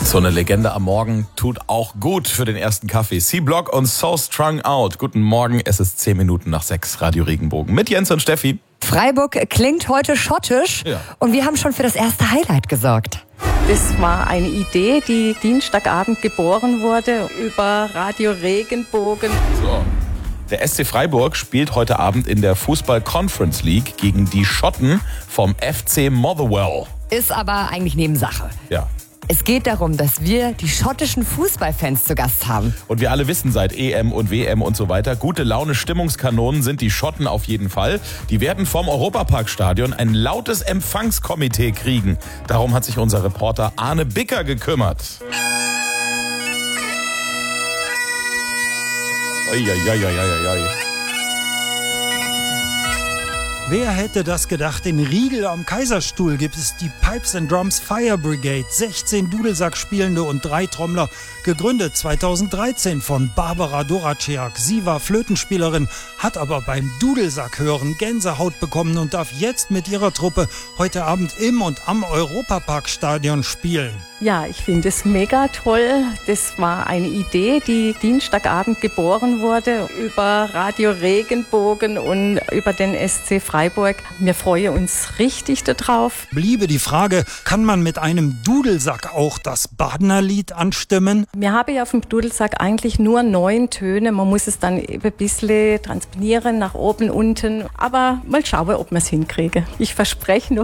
So eine Legende am Morgen tut auch gut für den ersten Kaffee. C-Block und So Strung Out. Guten Morgen, es ist 10 Minuten nach 6, Radio Regenbogen mit Jens und Steffi. Freiburg klingt heute schottisch und wir haben schon für das erste Highlight gesorgt. Das war eine Idee, die Dienstagabend geboren wurde über Radio Regenbogen. So. Der SC Freiburg spielt heute Abend in der Fußball Conference League gegen die Schotten vom FC Motherwell. Ist aber eigentlich Nebensache. Ja. Es geht darum, dass wir die schottischen Fußballfans zu Gast haben. Und wir alle wissen seit EM und WM und so weiter, gute Laune Stimmungskanonen sind die Schotten auf jeden Fall. Die werden vom Europaparkstadion ein lautes Empfangskomitee kriegen. Darum hat sich unser Reporter Arne Bicker gekümmert. Uiuiuiuiui. Wer hätte das gedacht? In Riegel am Kaiserstuhl gibt es die Pipes and Drums Fire Brigade. 16 Dudelsackspielende und 3 Trommler. Gegründet 2013 von Barbara Doraciak. Sie war Flötenspielerin, hat aber beim Dudelsackhören Gänsehaut bekommen und darf jetzt mit ihrer Truppe heute Abend im und am Europaparkstadion spielen. Ja, ich finde es mega toll. Das war eine Idee, die Dienstagabend geboren wurde über Radio Regenbogen und über den SC Freiburg. Wir freuen uns richtig darauf. Bliebe die Frage, kann man mit einem Dudelsack auch das Badnerlied anstimmen? Wir haben ja auf dem Dudelsack eigentlich nur 9 Töne. Man muss es dann eben ein bisschen transponieren, nach oben, unten. Aber mal schauen, ob wir es hinkriegen. Ich verspreche noch